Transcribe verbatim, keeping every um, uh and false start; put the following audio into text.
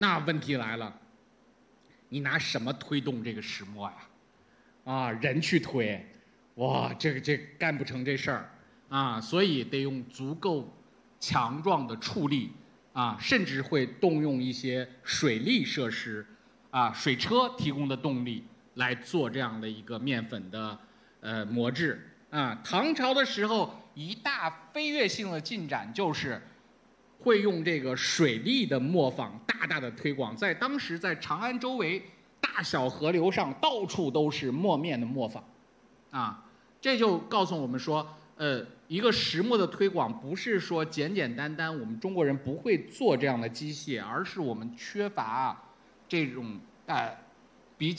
那问题来了，你拿什么推动这个石磨呀？啊，人去推，哇，这个这个干不成这事儿啊，所以得用足够强壮的畜力啊，甚至会动用一些水利设施啊，水车提供的动力来做这样的一个面粉的呃磨制啊。唐朝的时候，一大飞跃性的进展就是会用这个水利的磨坊大大的推广，在当时在长安周围大小河流上到处都是磨面的磨坊，啊，这就告诉我们说，呃，一个石磨的推广不是说简简单单我们中国人不会做这样的机械，而是我们缺乏这种呃